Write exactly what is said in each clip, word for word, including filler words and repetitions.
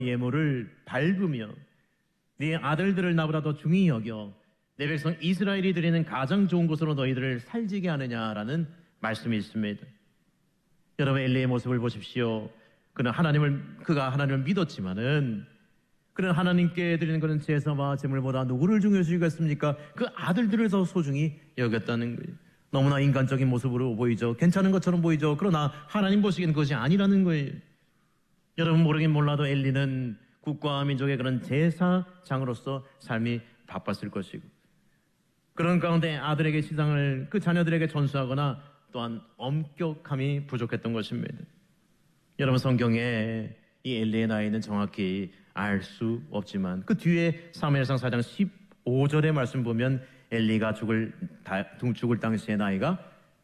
예물을 밟으며 네 아들들을 나보다 더 중히 여겨 내 백성 이스라엘이 드리는 가장 좋은 곳으로 너희들을 살지게 하느냐라는 말씀이 있습니다. 여러분, 엘리의 모습을 보십시오. 그는 하나님을 그가 하나님을 믿었지만은 그는 하나님께 드리는 그런 제사와 제물보다 누구를 중요시 여겼습니까? 그 아들들을 더 소중히 여겼다는 거예요. 너무나 인간적인 모습으로 보이죠. 괜찮은 것처럼 보이죠. 그러나 하나님 보시기엔 그것이 아니라는 거예요. 여러분, 모르긴 몰라도 엘리는 국가와 민족의 그런 제사장으로서 삶이 바빴을 것이고, 그런 가운데 아들에게 시상을 그 자녀들에게 전수하거나 또한 엄격함이 부족했던 것입니다. 여러분, 성경에 이 엘리의 나이는 정확히 알 수 없지만 그 뒤에 사무엘상 사 장 십오 절의 말씀 보면 엘리가 죽을, 죽을 당시의 나이가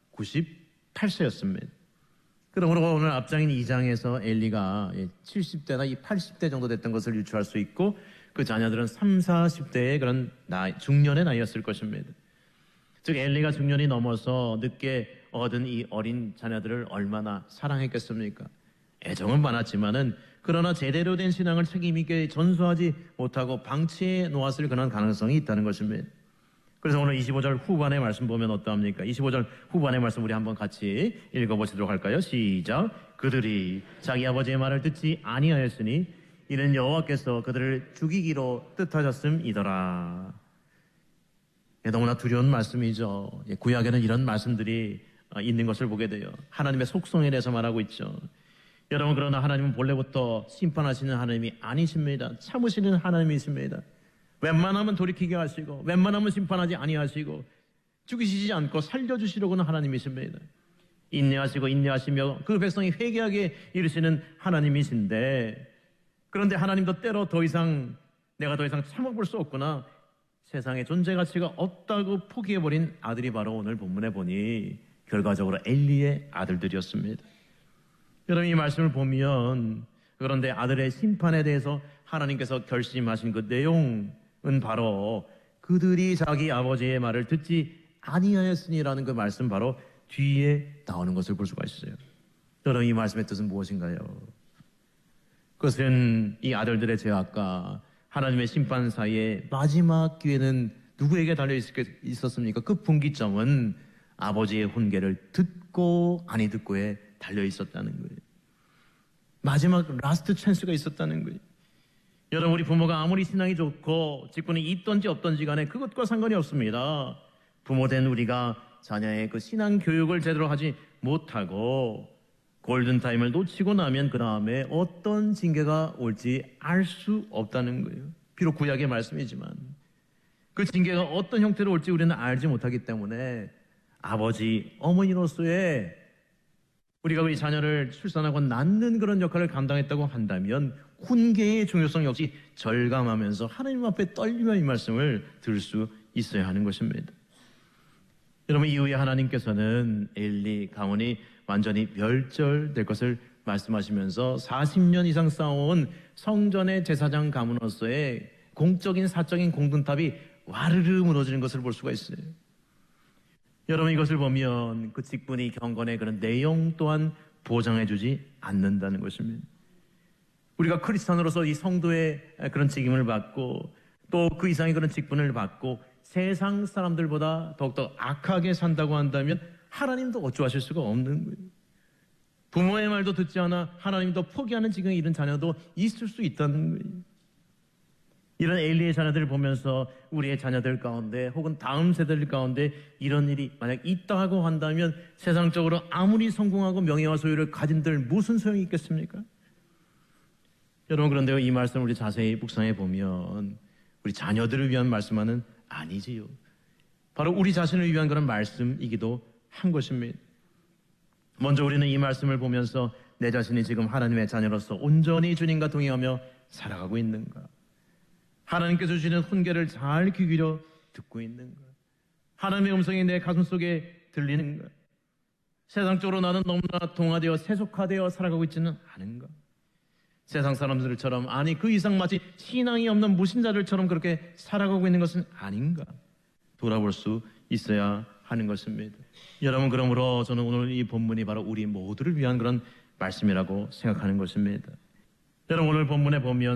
구십팔 세였습니다. 그러므로 오늘 앞장인 이 장에서 엘리가 칠십 대나 팔십 대 정도 됐던 것을 유추할 수 있고, 그 자녀들은 삼, 사십 대의 그런 나이, 중년의 나이였을 것입니다. 즉 엘리가 중년이 넘어서 늦게 얻은 이 어린 자녀들을 얼마나 사랑했겠습니까? 애정은 많았지만은 그러나 제대로 된 신앙을 책임있게 전수하지 못하고 방치해 놓았을 그런 가능성이 있다는 것입니다. 그래서 오늘 이십오 절 후반의 말씀 보면 어떠합니까? 이십오 절 후반의 말씀 우리 한번 같이 읽어보시도록 할까요? 시작. 그들이 자기 아버지의 말을 듣지 아니하였으니 이는 여호와께서 그들을 죽이기로 뜻하셨음이더라. 예, 너무나 두려운 말씀이죠. 예, 구약에는 이런 말씀들이 있는 것을 보게 돼요. 하나님의 속성에 대해서 말하고 있죠. 여러분, 그러나 하나님은 본래부터 심판하시는 하나님이 아니십니다. 참으시는 하나님이십니다. 웬만하면 돌이키게 하시고 웬만하면 심판하지 아니하시고 죽이시지 않고 살려주시려고는 하나님이십니다. 인내하시고 인내하시며 그 백성이 회개하게 이르시는 하나님이신데, 그런데 하나님도 때로 더 이상 내가 더 이상 참아볼 수 없구나, 세상에 존재 가치가 없다고 포기해버린 아들이 바로 오늘 본문에 보니 결과적으로 엘리의 아들들이었습니다. 여러분, 이 말씀을 보면 그런데 아들의 심판에 대해서 하나님께서 결심하신 그 내용은 바로 그들이 자기 아버지의 말을 듣지 아니하였으니라는 그 말씀 바로 뒤에 나오는 것을 볼 수가 있어요. 여러분, 이 말씀의 뜻은 무엇인가요? 그것은 이 아들들의 죄악과 하나님의 심판 사이에 마지막 기회는 누구에게 달려 있었습니까? 그 분기점은 아버지의 훈계를 듣고 아니 듣고에 달려 있었다는 거예요. 마지막 라스트 찬스가 있었다는 거예요. 여러분, 우리 부모가 아무리 신앙이 좋고 직분이 있던지 없던지 간에 그것과 상관이 없습니다. 부모된 우리가 자녀의 그 신앙 교육을 제대로 하지 못하고 골든타임을 놓치고 나면 그 다음에 어떤 징계가 올지 알 수 없다는 거예요. 비록 구약의 말씀이지만 그 징계가 어떤 형태로 올지 우리는 알지 못하기 때문에 아버지, 어머니로서의 우리가 우리 자녀를 출산하고 낳는 그런 역할을 감당했다고 한다면 훈계의 중요성 역시 절감하면서 하나님 앞에 떨리며 이 말씀을 들을 수 있어야 하는 것입니다. 여러분, 이후에 하나님께서는 엘리 가문이 완전히 멸절될 것을 말씀하시면서 사십 년 이상 쌓아온 성전의 제사장 가문으로서의 공적인 사적인 공든탑이 와르르 무너지는 것을 볼 수가 있어요. 여러분, 이것을 보면 그 직분이 경건의 그런 내용 또한 보장해주지 않는다는 것입니다. 우리가 크리스찬으로서 이 성도의 그런 직임을 받고 또 그 이상의 그런 직분을 받고 세상 사람들보다 더욱더 악하게 산다고 한다면 하나님도 어찌하실 수가 없는 거예요. 부모의 말도 듣지 않아 하나님도 포기하는 지경에 이른 자녀도 있을 수 있다는 거예요. 이런 엘리의 자녀들을 보면서 우리의 자녀들 가운데 혹은 다음 세대들 가운데 이런 일이 만약 있다고 한다면 세상적으로 아무리 성공하고 명예와 소유를 가진들 무슨 소용이 있겠습니까? 여러분, 그런데요, 이 말씀을 우리 자세히 묵상해 보면 우리 자녀들을 위한 말씀만은 아니지요. 바로 우리 자신을 위한 그런 말씀이기도 한 것입니다. 먼저 우리는 이 말씀을 보면서 내 자신이 지금 하나님의 자녀로서 온전히 주님과 동행하며 살아가고 있는가? 하나님께서 주시는 훈계를 잘 귀 기울여 듣고 있는가? 하나님의 음성이 내 가슴 속에 들리는가? 세상적으로 나는 너무나 동화되어 세속화되어 살아가고 있지는 않은가? 세상 사람들처럼, 아니 그 이상 마치 신앙이 없는 무신자들처럼 그렇게 살아가고 있는 것은 아닌가? 돌아볼 수 있어야 하는 것입니다. 여러분, 그러므로 저는 오늘 이 본문이 바로 우리 모두를 위한 그런 말씀이라고 생각하는 것입니다. 여러분 오늘 본문에 보면